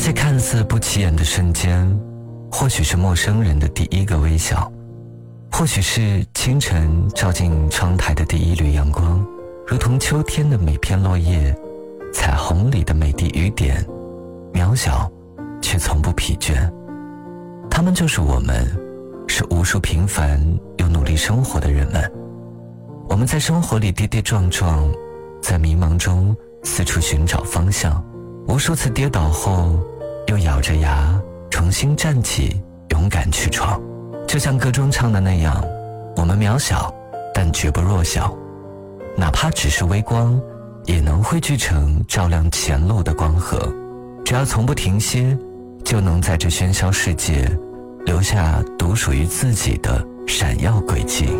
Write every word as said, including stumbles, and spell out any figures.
些看似不起眼的瞬间，或许是陌生人的第一个微笑，或许是清晨照进窗台的第一缕阳光，如同秋天的每片落叶，彩虹里的每滴雨点，渺小却从不疲倦。他们就是我们，是无数平凡又努力生活的人们。我们在生活里跌跌撞撞，在迷茫中四处寻找方向，无数次跌倒后又咬着牙重新站起，勇敢去闯。就像歌中唱的那样，我们渺小但绝不弱小，哪怕只是微光，也能汇聚成照亮前路的光河。只要从不停歇，就能在这喧嚣世界留下独属于自己的闪耀轨迹。